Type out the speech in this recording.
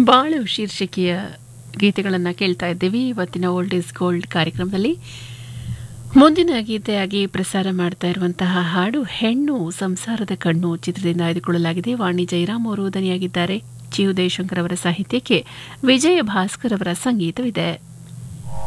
ಬಾಳು ಶೀರ್ಷಿಕೆಯ ಗೀತೆಗಳನ್ನು ಕೇಳ್ತಾ ಇದ್ದೀವಿ ಇವತ್ತಿನ ಓಲ್ಡ್ ಈಸ್ ಗೋಲ್ಡ್ ಕಾರ್ಯಕ್ರಮದಲ್ಲಿ. ಮುಂದಿನ ಗೀತೆಯಾಗಿ ಪ್ರಸಾರ ಮಾಡ್ತಾ ಇರುವಂತಹ ಹಾಡು ಹೆಣ್ಣು ಸಂಸಾರದ ಕಣ್ಣು ಚಿತ್ರದಿಂದ ಆಯ್ದುಕೊಳ್ಳಲಾಗಿದೆ. ವಾಣಿ ಜಯರಾಮ್ ಅವರು ದನಿಯಾಗಿದ್ದಾರೆ. ಜಿ ಉದಯಶಂಕರ್ ಅವರ ಸಾಹಿತ್ಯಕ್ಕೆ ವಿಜಯ ಭಾಸ್ಕರ್ ಅವರ ಸಂಗೀತವಿದೆ.